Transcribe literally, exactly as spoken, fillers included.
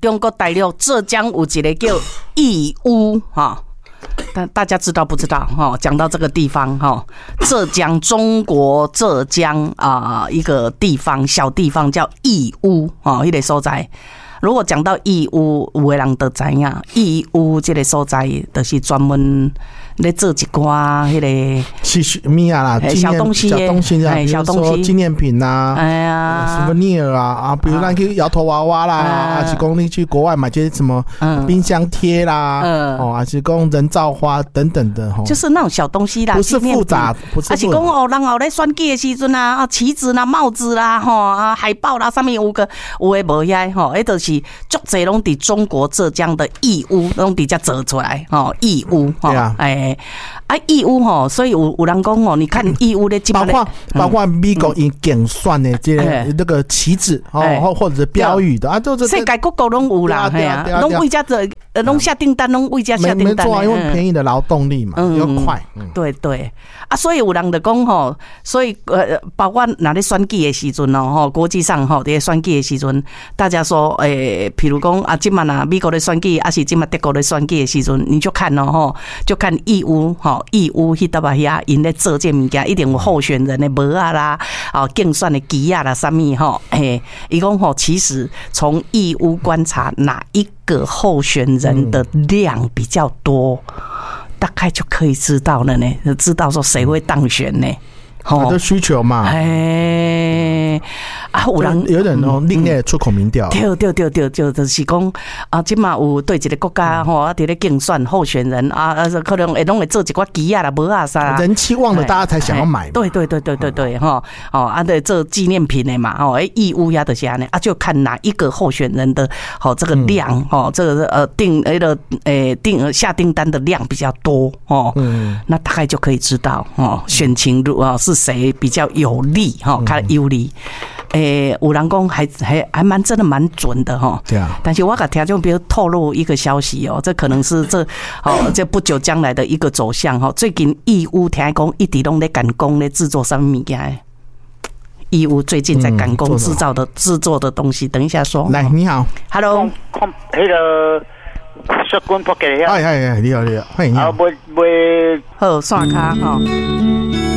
中国大陆浙江有一个叫义乌哈。但大家知道不知道哈？讲到这个地方哈，浙江中国浙江啊、呃、一个地方小地方叫义乌哦，那个所在。如果讲到义乌，有的人就知影，义乌这个所在就是专门咧做一寡迄个是什么啦？ 小东西， 小东西啊， 小东西， 纪念品呐， 哎呀 ，souvenir 啊啊，比如咱去摇头娃娃啦，还是讲你去国外买些什么冰箱贴啦，哦，还是讲人造花等等的哈， 就是那种小东西啦， 不是复杂，不是。 还是讲哦，人后咧选举的时阵啊，啊旗子啦、帽子啦、吼啊海报啦，上面有个有诶无遐吼，迄就是。足侪拢伫中国浙江的义乌，拢伫遮做出来吼，义乌吼，哎啊义乌吼，所以有有人讲哦，你看义乌的， 包括包括美国因竞选的这那个旗子哦，或或者是标语的啊，都是世界各国拢有啦，嘿啊，拢为遮做，呃，拢下订单，拢为遮下订单， 没错，因为便宜的劳动力嘛，又快， 对对啊，所以有人就讲吼，所以呃，包括哪咧选举的时阵哦，吼，国际上吼，伫选举的时阵，大家说诶。譬如讲啊，即马啊，美国的选举，还是即马德国的选举的时阵，你就看哦吼，就看义乌吼，义乌迄搭啊遐，因咧做这物件，一定有候选人的帽啊啦，哦，竞选的旗啊啦，啥物吼，嘿，伊讲吼，其实从义乌观察哪一个候选人的量比较多，大概就可以知道了呢，知道说谁会当选呢。 好的需求嘛， 哎啊，有人有点哦，另类出口民调， 对对对对，就就是讲啊，即马有对一个国家吼，啊，伫咧竞选候选人啊，可能会拢会做一寡旗啊啦、帽啊啥， 人气旺的大家才想要买。 对对对对对对，哈哦，啊，对，做纪念品的嘛，哦，哎，义乌呀的啥呢？啊，就看哪一个候选人的哦这个量哦，这个呃订那个诶订下订单的量比较多哦，嗯，那大概就可以知道哦，选情如啊是。谁比较有利哈？较有利，诶、欸，有人讲还还还蛮真的蛮准的哈。 对啊。 但是我给听众朋友透露一个消息哦，这可能是这哦这不久将来的一个走向哈。最近义乌听讲一直拢在赶工咧制作什么物件？义乌最近在赶工制造的制作的东西，等一下说。 来，你好 ，Hello，那个。小官仆给呀！ 哎哎哎，你好你好，欢迎你好。 啊，买买好刷卡哈。